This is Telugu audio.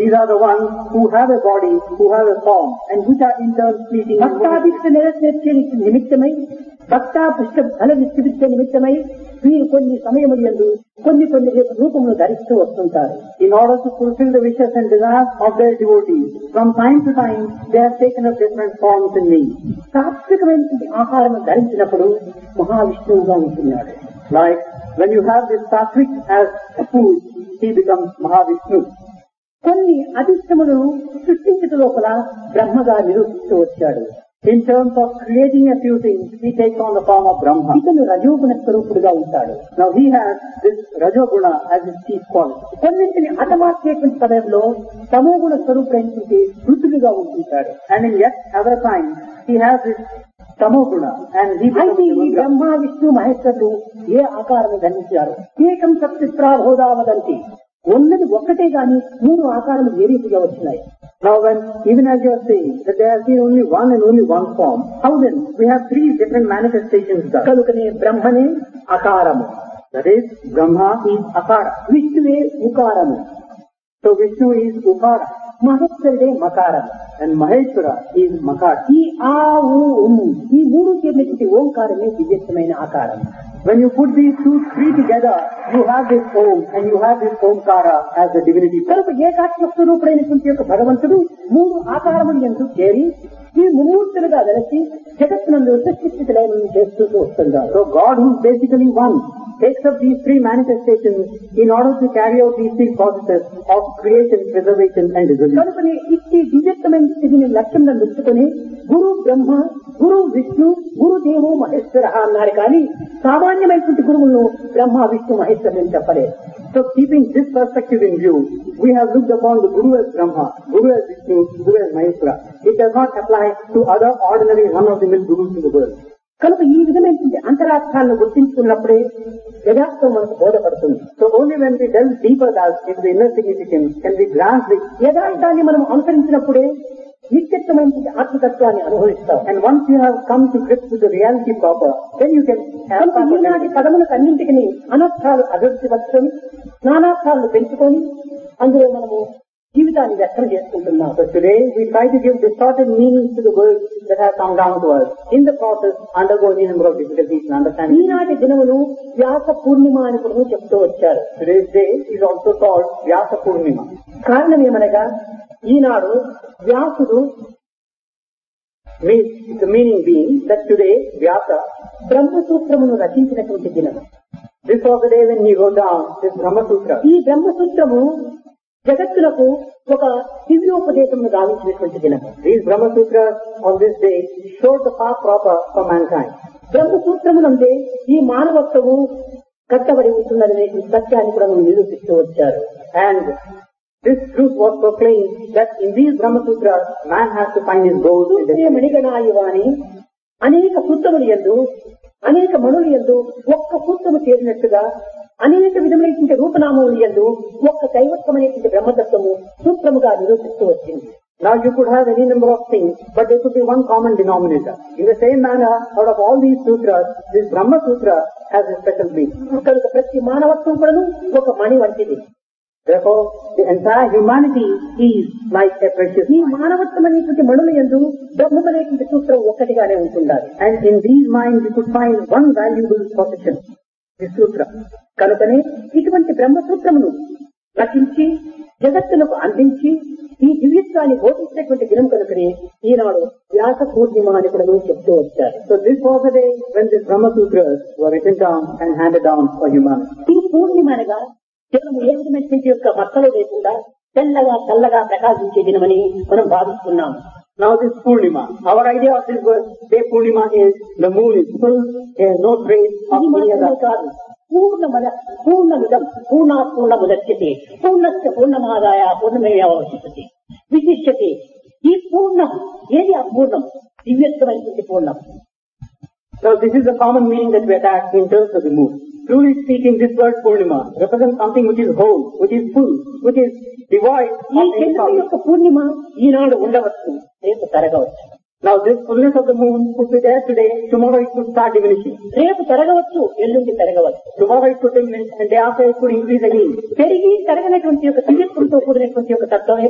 These are the ones who have a body, who have a form, and which are in turn fleeting. భక్తాభిష్ట నిరస్య నిమిత్తమై భక్తాభిష్ట ఫల విస్తృత నిమిత్తమై వీరు కొన్ని సమయములందు కొన్ని రూపములు ధరిస్తూ వస్తుంటారు. In order to fulfill the wishes and desires of their devotees, from time to time they have taken up different forms in me. సాత్వికమైనటువంటి ఆహారం ధరించినప్పుడు మహావిష్ణువుగా ఉంటున్నాడు. Like when you have this sattvic as a food, he becomes Mahavishnu. కొన్ని అధిష్టములను సృష్టించట లోపల బ్రహ్మగా నిరూపిస్తూ వచ్చాడు. In terms of creating a few things, he takes on the form of Brahma. ఇతను రజోగుణ స్వరూపుడుగా ఉంటాడు. Now he has this Rajoguna as his chief quality. కొన్నింటిని అతమార్చేటువంటి సమయంలో తమోగుణ స్వరూపుడైనటువంటి రుద్రుడుగా ఉంటుంటాడు. And in yet other times, he has this Tamoguna and he అయితే ఈ బ్రహ్మ విష్ణు మహేశ్వరుడు ఏ ఆకారం ధరించారు? ఏకం సత్ప్రాబోధావదంతి, ఉన్నది ఒక్కటే గాని మూడు ఆకారాలు ఏ రీతిగా వచ్చినాయి? Now when, even as you are saying, that there has been only one and only one form, how then we have three different manifestations thus? కనుకనే బ్రహ్మనే అకారము, That is, Brahma is Akara. విష్ణువే ఉకారము, So Vishnu is Ukara మహేశ్వరుడే మకారము, and Maheshwara is Makara. ఈ ఆ ఊ ఉమ్ము ఈ మూడు చేరినటువంటి ఓంకారమే దివ్యమైన ఆకారం. When you put these three together, you have this Om and you have this Omkara as the divinity. కనుక ఏకాత్మ స్వరూపుడైనటువంటి యొక్క భగవంతుడు మూడు ఆకారములు ఎందు చేరి ఈ ముమ్మూర్తులుగా వెలసి జగత్తునందు సృష్టిస్థితులను చేస్తూ వస్తున్నారు. So God, who is basically one, takes up these three manifestations in order to carry out these three processes of creation, preservation and dissolution. కనుకనే ఇట్టి దివ్యత్వమైన స్థితిని లక్ష్యంగా నిలుచుకుని గురు బ్రహ్మ, గురు విష్ణు, గురుదేవు మహేశ్వర అన్నారు. కానీ సామాన్యమైనటువంటి గురువులను బ్రహ్మ విష్ణు మహేశ్వరుని చెప్పలేదు. So keeping this perspective in view, we have looked upon the Guru as Brahma, Guru as Vishnu, Guru as Maheshwara. It does not apply to other ordinary run-of-the-mill gurus in the world. కనుక ఈ విధమైనటువంటి అంతరార్థాలను గుర్తించుకున్నప్పుడే యథార్థం మనకు బోధపడుతుంది. So only when we delve deeper into the inner significance can we grasp the యథార్థాన్ని మనం అనుసరించినప్పుడే నిత్యత్వమైనటువంటి ఆత్మతత్వాన్ని అనుభవిస్తాం. And once you have come to grips with the reality proper, then you can have కనుక ఈనాటి పదములకు అన్నింటికి అనర్థాలు అభివృద్ధి పరుచుకొని నానార్థాలను పెంచుకొని అందులో మనము జీవితాన్ని వ్యక్తం చేసుకుంటున్నాం. So today we try to give distorted meanings to the words that have come down to us. In the process, undergo any number of difficulties in understanding. ఈనాటి దినములు వ్యాస పూర్ణిమ అని కూడా చెప్తూ వచ్చారు. Today's day is also called Vyasa Purnima. కారణం ఏమనగా ఈనాడు వ్యాసుడు The meaning being that today Vyasa, బ్రహ్మసూత్రమును రచించినటువంటి దినం. this was the day when he wrote down this Brahma Sutra. ఈ బ్రహ్మసూత్రము జగత్తులకు ఒక దివ్యోపదేశమును గావించినటువంటి దినం. These Brahma Sutras on this day showed the path proper for mankind. బ్రహ్మసూత్రమునందే ఈ మానవత్వము కట్టబడి ఉంటున్నదనే సత్యాన్ని కూడా నిరూపిస్తూ వచ్చారు. And this truth was proclaimed that in these Brahma Sutras, man has to find his goal in the మణిగణాయువాని అనేక సూత్రములు యందు అనేక మణులు యందు ఒక్క సూత్రము చేరినట్టుగా అనేక విధములైన రూపనామములు యందు ఒక్క దైవత్వమైనటువంటి బ్రహ్మతత్వము సూత్రముగా నిరూపిస్తూ వచ్చింది. Now you could have any number of things, but there could be one common denominator. In the same manner, out of all these sutras, this Brahma Sutra has a special meaning. కనుక ప్రతి మానవత్వం కూడా ఒక మణి వంటిది. Therefore, the entire humanity is like a precious ఈ మానవత్వం అనేటువంటి మణుల యందు బ్రహ్మమనేటువంటి సూత్రం ఒక్కటిగానే ఉంటుండాలి. And in these minds you could find one valuable possession, this sutra. కనుకనే ఇటువంటి బ్రహ్మసూత్రమును రచించి జగత్తులకు అందించి ఈ దివ్యత్వాన్ని బోధించినటువంటి దినం కనుకనే ఈనాడు వ్యాస పూర్ణిమ అని కూడా చెప్తూ వచ్చారు. So this was the day when these Brahma Sutras were written down and handed down for humanity. ఈ పూర్ణిమ అనగా కేవలం ఏ విధమైనటువంటి యొక్క మచ్చలు లేకుండా తెల్లగా చల్లగా ప్రకాశించే దినమని మనం భావిస్తున్నాం. Now this Purnima, our idea of this word, day Purnima is the moon is full, there is no trace of any other. కాదు, పూర్ణమిదం పూర్ణాత్ పూర్ణముదచ్యతే పూర్ణస్య పూర్ణమాదాయ పూర్ణమేవావశిష్యతే విశిష్యతే. ఈ పూర్ణం ఏది అపూర్ణం? దివ్యత్వమైనటువంటి పూర్ణం. So this is the common meaning that we attach in terms of the moon. Truly speaking, this word Purnima represents something which is whole, which is full, which is devoid ఈ of any చంద్రుని sorrow. యొక్క పూర్ణిమ ఈనాడు ఉండవచ్చు, రేపు తరగవచ్చు. Now this fullness of the moon could be there today, tomorrow it could start diminishing. రేపు తరగవచ్చు, ఎల్లుండి తరగవచ్చు. Tomorrow it could diminish and day after it could increase again. పెరిగి తరగనటువంటి యొక్క దివ్యత్వంతో కూడినటువంటి యొక్క తత్వమే